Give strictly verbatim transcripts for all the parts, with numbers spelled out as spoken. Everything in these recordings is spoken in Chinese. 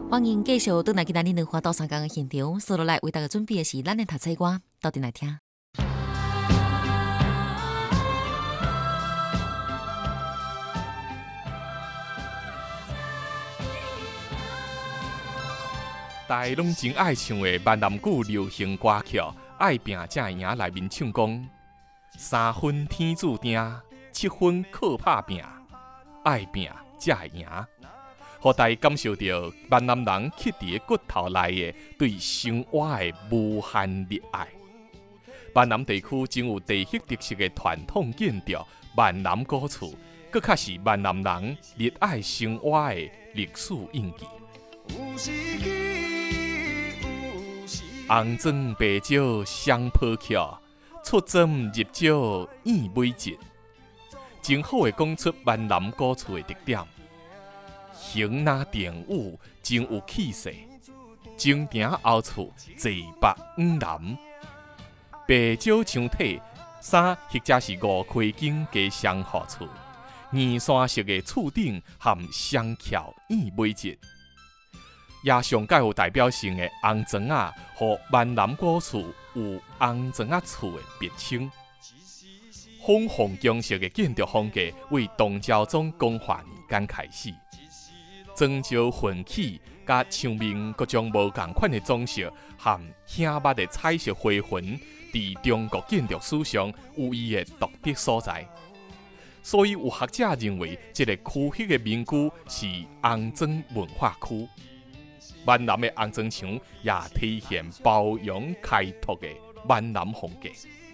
欢迎继续倒来今仔日两花到三江的现场，所落来为大家准备的是咱的读册歌，到底来听。 大家拢真爱唱的闽南语流行歌曲《爱拼才赢》内面唱讲：三分天注定，七分靠打拼，爱拼才会赢。互大家感受到闽南人刻伫骨头内的对生活的无限热爱。闽南地区真有地域特色的传统建筑闽南古厝，佫较是闽南人热爱生活的历史印记。红砖白石双坡桥，出针入石燕尾节，真好的讲出闽南古厝的特点。形若电舞，真有气势。前庭后厝，坐北五南。白石墙体，三或者是五开间加双户厝。二山式的厝顶含双桥燕尾节。也上介有代表性的红砖仔，和闽南古厝有红砖仔厝的别称。凤凰宫式的建筑风格为唐昭宗光化年间开始，砖石混起，甲墙面各种无同款的装饰和显捌的彩色花纹，伫中国建筑史上有伊的独特所在。所以有学者认为，这个区域的民居是红砖文化区。闽南的红砖墙也体现包容开拓的闽南风格。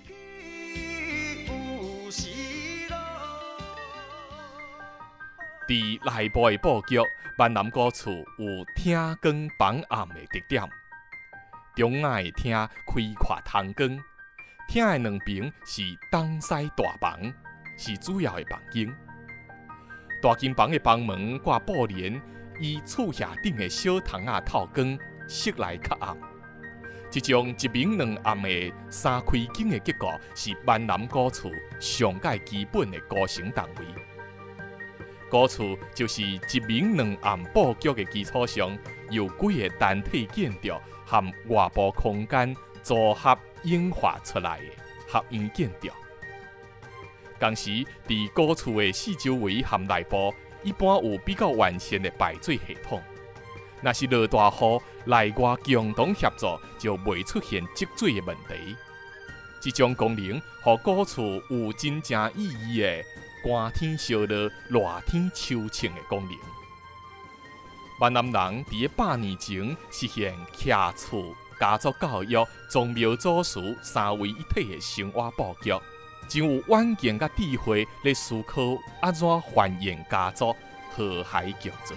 伫内部的布局，闽南古厝有厅光房暗的特点。中央的厅开阔通光，厅的两边是东西大房，是主要的房间。大间房的房门挂布帘。以厝下顶的小窗仔透光，室内较暗。这种一明两暗的三开间的结构，是闽南古厝上界基本的构成单位。古厝就是一明两暗布局的基础上，由几个单体建筑和外部空间组合演化出来的合院建筑。同时，伫古厝的四周围和内部，一般有比较完善的排水系统。若是落大雨，内外共同协作，就袂出现积水的问题。这种功能，互古厝有真正意义的寒天烧热、热天抽清的功能。闽南人伫百年前实现徛厝、家族教育、宗庙祖师三位一体的生活布局。真有远见甲智慧，来思考安怎繁衍家族、和谐共存。